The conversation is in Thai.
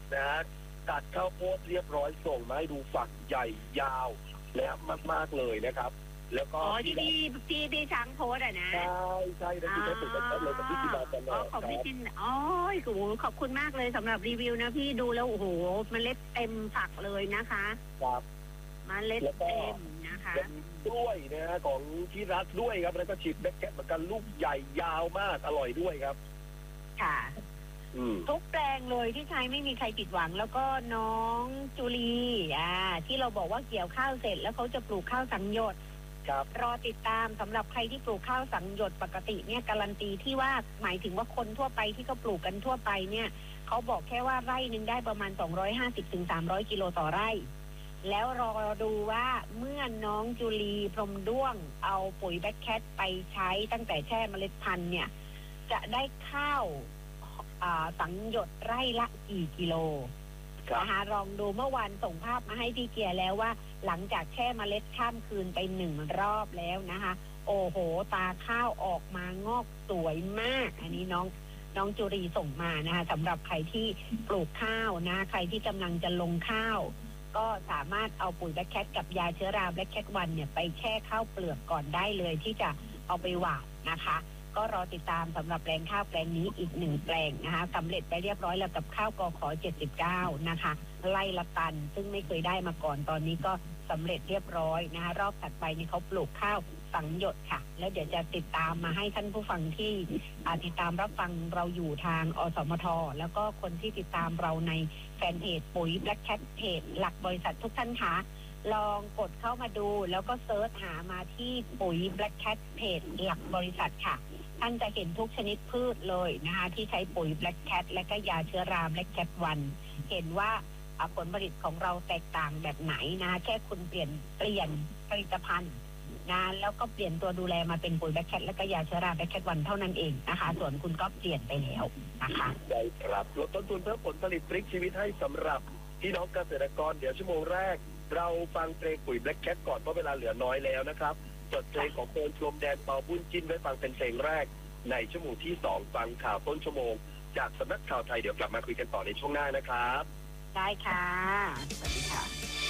นะตัดข้าวโพดเรียบร้อยส่งมาให้ดูฝักใหญ่ยาวและมากๆเลยนะครับแล้วก็ที่ช้างโพสอ่ะนะใช่นะที่ใช้ปุ๋ยแบบเลยกับพี่จินดาจันทร์ของพี่จินขอบคุณมากเลยสำหรับรีวิวนะพี่ดูแล้วโอ้โหเมล็ดเต็มฝักเลยนะคะครับเมล็ดเต็มนะคะกล้วยนะของที่รัฐด้วยครับแล้วก็ฉีดแบ็คแคทเหมือนกันลูกใหญ่ยาวมากอร่อยด้วยครับค่ะทุกแปลงเลยที่ใช้ไม่มีใครผิดหวังแล้วก็น้องจุลีที่เราบอกว่าเกี่ยวข้าวเสร็จแล้วเขาจะปลูกข้าวสังหยดรอติดตามสำหรับใครที่ปลูกข้าวสังหยดปกติเนี่ยการันตีที่ว่าหมายถึงว่าคนทั่วไปที่เขาปลูกกันทั่วไปเนี่ยเขาบอกแค่ว่าไร่นึงได้ประมาณ250-300กิโลต่อไร่แล้วรอดูว่าเมื่อน้องจุลีพรหมด้วงเอาปุ๋ยแบ็คแคทไปใช้ตั้งแต่แช่เมล็ดพันธุ์เนี่ยจะได้ข้าวสังหยดไร่ละกี่กิโลนะคะลองดูเมื่อวานส่งภาพมาให้พี่เกียร์แล้วว่าหลังจากแช่เมล็ดข้ามคืนไป1 รอบแล้วนะคะโอ้โหตาข้าวออกมางอกสวยมากอันนี้น้องจุรีส่งมานะคะสำหรับใครที่ปลูกข้าวนะใครที่กำลังจะลงข้าวก็สามารถเอาปุ๋ยแบล็คแคทกับยาเชื้อราแบล็คแคท1เนี่ยไปแช่ข้าวเปลือกก่อนได้เลยที่จะเอาไปหว่านนะคะก็รอติดตามสำหรับแปลงข้าวแปลงนี้อีก1แปลงนะคะสำเร็จไปเรียบร้อยแล้วกับข้าวกข79นะคะไล่ละตันซึ่งไม่เคยได้มาก่อนตอนนี้ก็สำเร็จเรียบร้อยนะคะรอบถัดไปนี่เขาปลูกข้าวสังหยดค่ะแล้วเดี๋ยวจะติดตามมาให้ท่านผู้ฟังที่ติดตามรับฟังเราอยู่ทางอสมทแล้วก็คนที่ติดตามเราในแฟนเพจปุ๋ยแบล็คแคทเพจหลักบริษัททุกท่านคะลองกดเข้ามาดูแล้วก็เซิร์ชหามาที่ปุ๋ยแบล็คแคทเพจหลักบริษัทค่ะท่านจะเห็นทุกชนิดพืชเลยนะคะที่ใช้ปุ๋ยแบล็คแคทและก็ยาเชื้อราแบล็คแคท1เห็นว่าผลผลิตของเราแตกต่างแบบไหนนะแค่คุณเปลี่ยนผลิตภัณฑ์นะแล้วก็เปลี่ยนตัวดูแลมาเป็นปุ๋ยแบล็คแคทและก็ยาเชื้อราแบล็คแคท1เท่านั้นเองนะคะส่วนคุณก็เปลี่ยนไปแล้วนะคะได้ครับลดต้นทุนเพิ่มผลผลิตพลิกชีวิตให้สำหรับพี่น้องเกษตรกรเดี๋ยวชั่วโมงแรกเราฟังเพลงปุ๋ยแบล็คแคทก่อนเพราะเวลาเหลือน้อยแล้วนะครับจดเพลงของโปรชมแดนเปาบุญจิ้นไว้ฟังเป็นเพลงแรกในชั่วโมงที่2ฟังข่าวต้นชั่วโมงจากสำนักข่าวไทยเดี๋ยวกลับมาคุยกันต่อในช่วงหน้านะครับได้ค่ะสวัสดีค่ะ